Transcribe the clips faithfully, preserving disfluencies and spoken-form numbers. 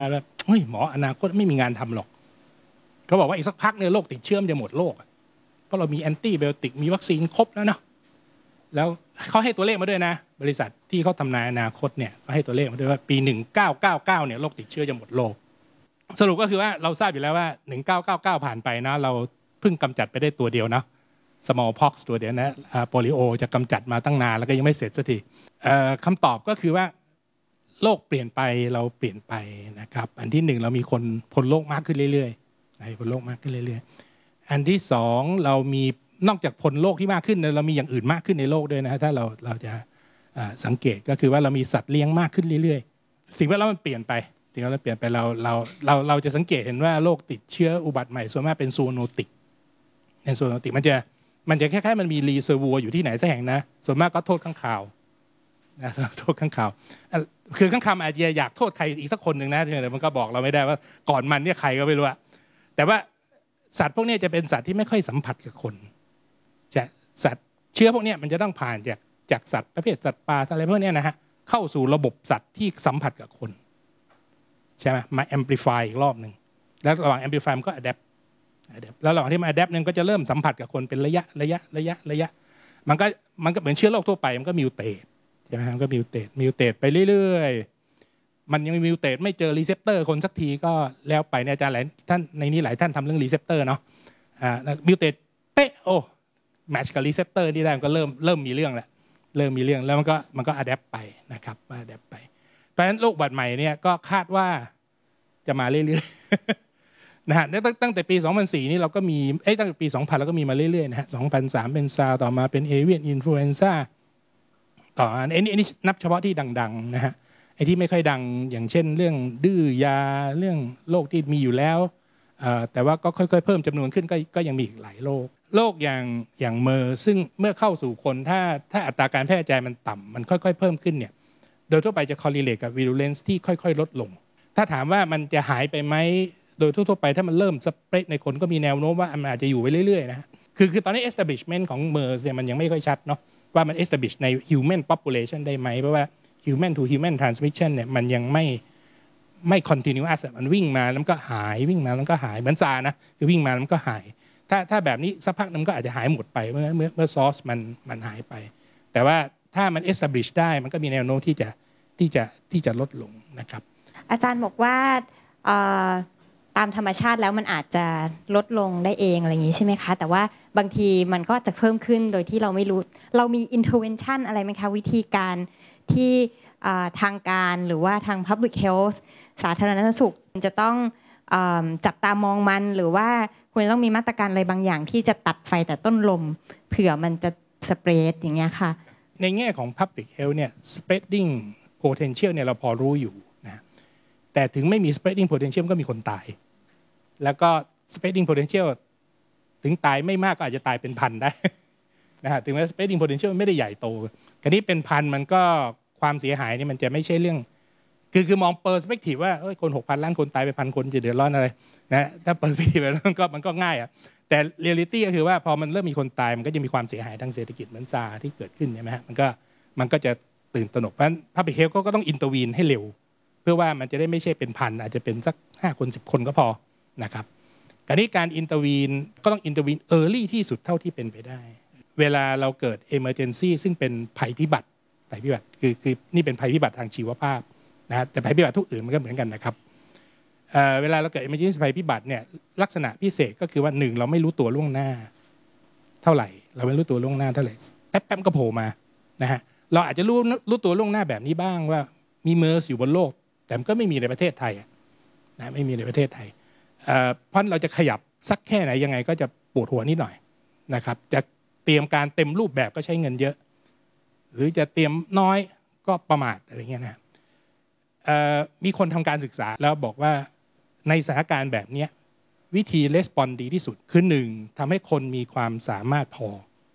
แล้วเฮ้ยหมออนาคตไม่มีงานทำหรอกเขาบอกว่าอีกสักพักเนี่ยโรคติดเชื้อจะหมดโลกเพราะเรามีแอนตี้ไบโอติกมีวัคซีนครบแล้วเนาะแล้วเขาให้ตัวเลขมาด้วยนะบริษัทที่เขาทำนายอนาคตเนี่ยเขาให้ตัวเลขมาด้วยว่าปีหนึ่งเก้าเก้าเก้าเนี่ยโรคติดเชื้อจะหมดโลกสรุปก็คือว่าเราทราบอยู่แล้วว่าหนึ่งเก้าเก้าเก้าผ่านไปนะเราเพิ่งกำจัดไปได้ตัวเดียวนะ smallpox ตัวเดียวนะโปลิโอจะกำจัดมาตั้งนานแล้วก็ยังไม่เสร็จสักทีคำตอบก็คือว่าโลกเปลี่ยนไปเราเปลี่ยนไปนะครับอันที่หนึ่งเรามีคนพ้นโลกมากขึ้นเรื่อยๆพ้นโลกมากขึ้นเรื่อยๆอันที่สองเรามีนอกจากพ้นโลกที่มากขึ้นเรามีอย่างอื่นมากขึ้นในโลกด้วยนะถ้าเราเราจะสังเกตก็คือว่าเรามีสัตว์เลี้ยงมากขึ้นเรื่อยๆสิ่งแวดล้อมมันเปลี่ยนไปสิ่งแวดล้อมเปลี่ยนไปเราเราเราเราจะสังเกตเห็นว่าโรคติดเชื้ออุบัติใหม่ส่วนมากเป็นซูโนติกในซูโนติกมันจะมันจะแค่ๆมันมีรีเซอร์วัวอยู่ที่ไหนสักแห่งนะส่วนมากก็โทษข้างข่าวนะโทษข้างข่าวคือข้างข่าวอาจจะอยากโทษใครอีกสักคนหนึ่งนะแต่มันก็บอกเราไม่ได้ว่าก่อนมันเนี่ยใครก็ไม่รู้แต่ว่าสัตว์พวกนี้จะเป็นสัตว์ที่ไม่ค่อยสัมผัสกับคนจะสัตว์เชื้อพวกนี้มันจะต้องผ่านจากจากสัตว์ประเภทสัตว์ป่าอะไรพวกนี้นะฮะเข้าสู่ระบบสัตว์ที่สัมผัสกับคนใช่ไหมมา amplify อีกรอบหนึ่งแล้วระหว่าง amplify มันก็ adapt แล้วระหว่างที่มา adapt นึงก็จะเริ่มสัมผัสกับคนเป็นระยะระยะระยะระยะมันก็มันก็เหมือนเชื้อโรคทั่วไปมันก็มิวเตทใช่ไหมมันก็มิวเตทมิวเตทไปเรื่อยๆมันยังมิวเตทไม่เจอรีเซพเตอร์คนสักทีก็แล้วไปเนี่ยอาจารย์หลายท่านในนี้หลายท่านทำเรื่องรีเซพเตอร์เนาะอ่ามิวเตทเป๊ะโอ้แมทช์กับรีเซพเตอร์ที่ได้มันก็เริ่มเริ่มมีเรื่องแล้วเริ่มมีเรื่องแล้วมันก็มันก็อะแดปไปนะครับอะแดปไปเพราะฉะนั้นโรคอุบัติใหม่เนี่ยก็คาดว่าจะมาเรื่อยๆนะฮะตั้งแต่ปีสองพันสี่นี่เราก็มีเอ้ยตั้งแต่ปีสองพันเราก็มีมาเรื่อยๆนะฮะสองพันสามเป็นซาร์ต่อมาเป็นเอเวียนอินฟลูเอนซ่าต่ออันนี้อันนี้นับเฉพาะที่ดังๆนะฮะไอ้ที่ไม่ค่อยดังอย่างเช่นเรื่องดื้อยาเรื่องโรคที่มีอยู่แล้วแต่ว่าก็ค่อยๆเพิ่มจำนวนขึ้นก็ก็ยังมีอีกหลายโรคโรคอย่างอย่างเมอร์ซึ่งเมื่อเข้าสู่คนถ้าถ้าอัตราการแพร่กระจายมันต่ำมันค่อยๆเพิ่มขึ้นเนี่ยโดยทั่วไปจะ correlate กับ virulence ที่ค่อยๆลดลงถ้าถามว่ามันจะหายไปไหมโดยทั่วๆไปถ้ามันเริ่มสเปรดในคนก็มีแนวโน้มว่ามันอาจจะอยู่ไปเรื่อยๆนะฮะคือคือตอนนี้ establishment ของ เมอร์ส เนี่ยมันยังไม่ค่อยชัดเนาะว่ามัน establish ใน human population ได้ไหมเพราะว่า human to human transmission เนี่ยมันยังไม่ไม่ continuous มันวิ่งมาแล้วก็หายวิ่งมาแล้วก็หายเหมือนซานะคือวิ่งมาแล้วก็หายถ้าถ้าแบบนี้สักพักนึงก็อาจจะหายหมดไปเมื่อเมื่อเมื่อซอสมันมันหายไปแต่ว่าถ้ามัน establish ได้มันก็มีแนวโน้มที่จะที่จะที่จะลดลงนะครับอาจารย์บอกว่าตามธรรมชาติแล้วมันอาจจะลดลงได้เองอะไรอย่างนี้ใช่ไหมคะแต่ว่าบางทีมันก็จะเพิ่มขึ้นโดยที่เราไม่รู้เรามี intervention อะไรไหมคะวิธีการที่ทางการหรือว่าทาง public health สาธารณสุขจะต้องจับตามองมันหรือว่าควรจะต้องมีมาตรการอะไรบางอย่างที่จะตัดไฟแต่ต้นลมเผื่อมันจะสเปรดอย่างเงี้ยค่ะในแง่ของ public health เนี่ย spreading potential เนี่ยเราพอรู้อยู่นะแต่ถึงไม่มี spreading potential ก็มีคนตายแล้วก็ spreading potential ถึงตายไม่มากก็อาจจะตายเป็นพันได้นะฮะถึงแม้ spreading potential ไม่ได้ใหญ่โตคราวนี้เป็นพันมันก็ความเสียหายนี่มันจะไม่ใช่เรื่องคือคือมอง perspective ว่าเอ้ยคน หกพัน ล้านคนตายไปพันคนจะเดือดร้อนอะไรนะถ้า perspective แบบนั้นก็มันก็ง่ายอ่ะแต่ reality ก็คือว่าพอมันเริ่มมีคนตายมันก็จะมีความเสียหายทางเศรษฐกิจเหมือนซาที่เกิดขึ้นใช่ไหมฮะมันก็มันก็จะตื่นตระหนกเพราะฉะนั้น public health ก็ต้อง intervene ให้เร็วเพื่อว่ามันจะได้ไม่ใช่เป็นพันอาจจะเป็นสักห้าคนสิบคนก็พอนะครับการนี้การ intervene ก็ต้อง intervene early ที่สุดเท่าที่เป็นไปได้เวลาเราเกิด emergency ซึ่งเป็นภัยพิบัติภัยพิบัติคือคือนี่เป็นภัยพิบัติทางชีวภาพนะแต่ภัยพิบัติทุกอื่นมันก็เหมือนกันนะครับ เ, เวลาเราเกิด emergency ภัยพิบัติเนี่ยลักษณะพิเศษก็คือว่าหนึ่งเราไม่รู้ตัวล่วงหน้าเท่าไหร่เราไม่รู้ตัวล่วงหน้าเท่าไหร่แป๊บๆก็โผล่มานะฮะเราอาจจะรู้รู้ตัวล่วงหน้าแบบนี้บ้างว่ามีเมอร์สอยู่บนโลกแต่มันก็ไม่มีในประเทศไทยนะไม่มีในประเทศไทยเพราะเราจะขยับสักแค่ไหนยังไงก็จะปวดหัวนิดหน่อยนะครับจะเตรียมการเต็มรูปแบบก็ใช้เงินเยอะหรือจะเตรียมน้อยก็ประมาทอะไรเงี้ยนะมีคนทำการศึกษาแล้วบอกว่าในสถานการณ์แบบนี้วิธีレスปอนดีที่สุดคือหนึ่งทำให้คนมีความสามารถพอ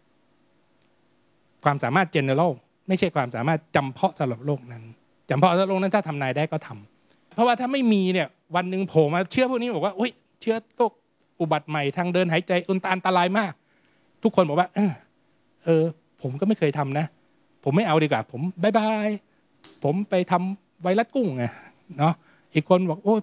ความสามารถ general ไม่ใช่ความสามารถจำเพาะสำหรับโลกนั้นจำเพาะสำหรับโลกนั้นถ้าทำนายได้ก็ทำเพราะว่าถ้าไม่มีเนี่ยวันหนึ่งโผล่มาเชื้อพวกนี้บอกว่าโอ้ยเชื้อโรคอุบัติใหม่ทางเดินหายใจอันตรายมากทุกคนบอกว่าเออเออผมก็ไม่เคยทำนะผมไม่เอาดีกว่าผมบายบายผมไปทำไวรัสกุ้งไงเนาะอีกคนบอกโอ้